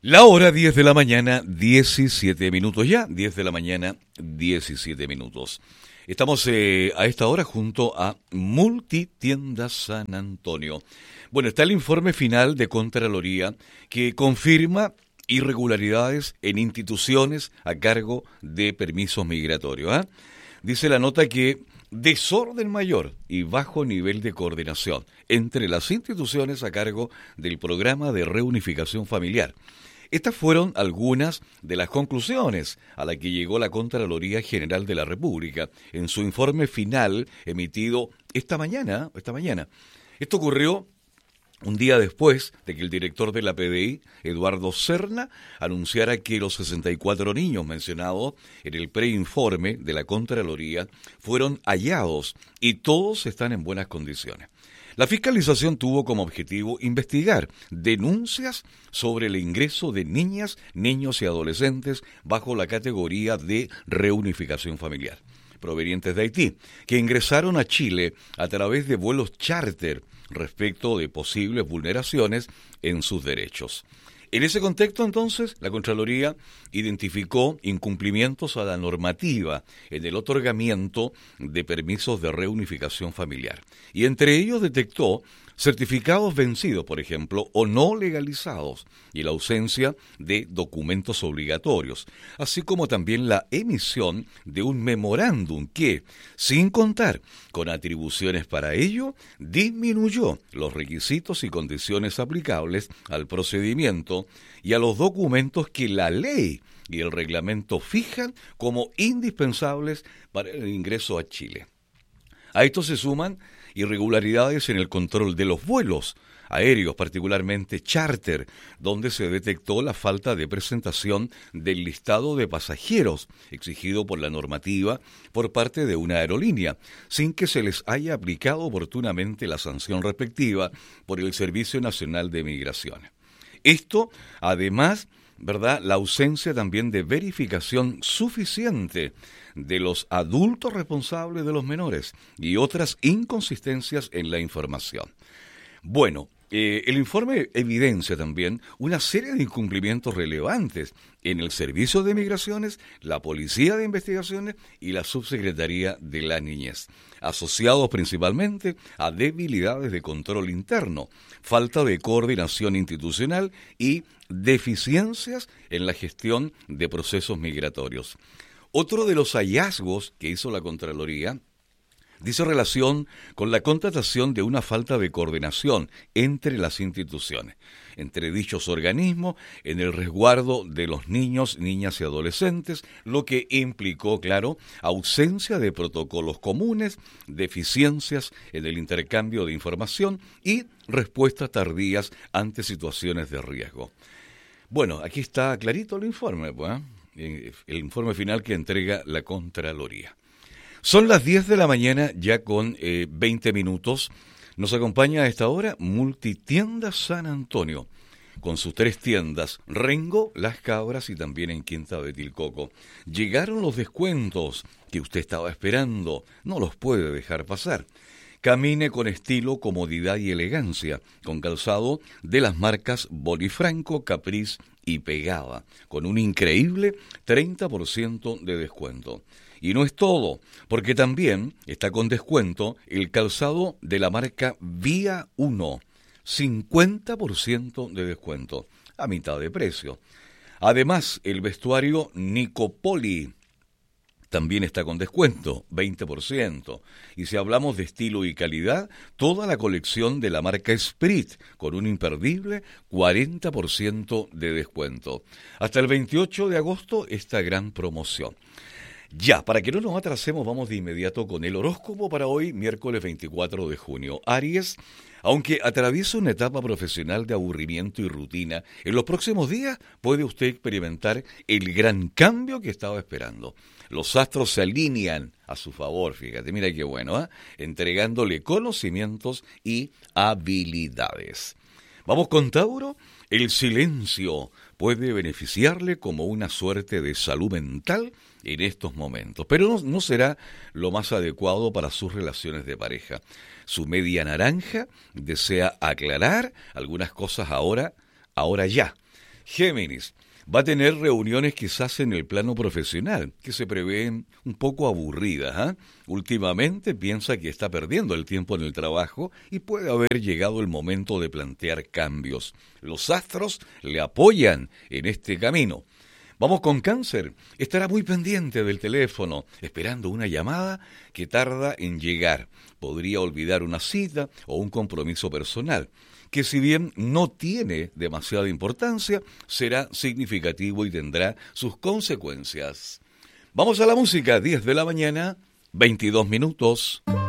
La hora 10 de la mañana, 17 minutos ya, 10 de la mañana, 17 minutos. Estamos a esta hora junto a Multitiendas San Antonio. Bueno, está el informe final de Contraloría que confirma irregularidades en instituciones a cargo de permisos migratorios. Dice la nota que desorden mayor y bajo nivel de coordinación entre las instituciones a cargo del programa de reunificación familiar. Estas fueron algunas de las conclusiones a las que llegó la Contraloría General de la República en su informe final emitido esta mañana. Esto ocurrió un día después de que el director de la PDI, Eduardo Serna, anunciara que los 64 niños mencionados en el preinforme de la Contraloría fueron hallados y todos están en buenas condiciones. La fiscalización tuvo como objetivo investigar denuncias sobre el ingreso de niñas, niños y adolescentes bajo la categoría de reunificación familiar, provenientes de Haití, que ingresaron a Chile a través de vuelos charter respecto de posibles vulneraciones en sus derechos. En ese contexto, entonces, la Contraloría identificó incumplimientos a la normativa en el otorgamiento de permisos de reunificación familiar. Y entre ellos detectó certificados vencidos, por ejemplo, o no legalizados, y la ausencia de documentos obligatorios, así como también la emisión de un memorándum que, sin contar con atribuciones para ello, disminuyó los requisitos y condiciones aplicables al procedimiento y a los documentos que la ley y el reglamento fijan como indispensables para el ingreso a Chile. A esto se suman irregularidades en el control de los vuelos aéreos, particularmente charter, donde se detectó la falta de presentación del listado de pasajeros exigido por la normativa por parte de una aerolínea, sin que se les haya aplicado oportunamente la sanción respectiva por el Servicio Nacional de Migraciones. Esto, además, la ausencia también de verificación suficiente de los adultos responsables de los menores y otras inconsistencias en la información. Bueno, el informe evidencia también una serie de incumplimientos relevantes en el Servicio de Migraciones, la Policía de Investigaciones y la Subsecretaría de la Niñez, asociados principalmente a debilidades de control interno, falta de coordinación institucional y deficiencias en la gestión de procesos migratorios. Otro de los hallazgos que hizo la Contraloría dice relación con la constatación de una falta de coordinación entre las instituciones, entre dichos organismos, en el resguardo de los niños, niñas y adolescentes, lo que implicó, claro, ausencia de protocolos comunes, deficiencias en el intercambio de información y respuestas tardías ante situaciones de riesgo. Bueno, aquí está clarito el informe, el informe final que entrega la Contraloría. Son las 10 de la mañana, ya con 20 minutos. Nos acompaña a esta hora Multitiendas San Antonio, con sus 3 tiendas, Rengo, Las Cabras y también en Quinta de Tilcoco. Llegaron los descuentos que usted estaba esperando, no los puede dejar pasar. Camine con estilo, comodidad y elegancia, con calzado de las marcas Bolifranco, Caprice y Pegada, con un increíble 30% de descuento. Y no es todo, porque también está con descuento el calzado de la marca Vía 1, 50% de descuento, a mitad de precio. Además, el vestuario Nicopoli también está con descuento, 20%. Y si hablamos de estilo y calidad, toda la colección de la marca Esprit, con un imperdible 40% de descuento. Hasta el 28 de agosto, esta gran promoción. Ya, para que no nos atrasemos, vamos de inmediato con el horóscopo para hoy, miércoles 24 de junio. Aries, aunque atraviesa una etapa profesional de aburrimiento y rutina, en los próximos días puede usted experimentar el gran cambio que estaba esperando. Los astros se alinean a su favor, fíjate, mira qué bueno, entregándole conocimientos y habilidades. Vamos con Tauro. El silencio puede beneficiarle como una suerte de salud mental en estos momentos, pero no será lo más adecuado para sus relaciones de pareja. Su media naranja desea aclarar algunas cosas ahora ya. Géminis, va a tener reuniones quizás en el plano profesional, que se prevén un poco aburridas. ¿Ah? Últimamente piensa que está perdiendo el tiempo en el trabajo y puede haber llegado el momento de plantear cambios. Los astros le apoyan en este camino. Vamos con Cáncer. Estará muy pendiente del teléfono, esperando una llamada que tarda en llegar. Podría olvidar una cita o un compromiso personal, que si bien no tiene demasiada importancia, será significativo y tendrá sus consecuencias. Vamos a la música, 10 de la mañana, 22 minutos.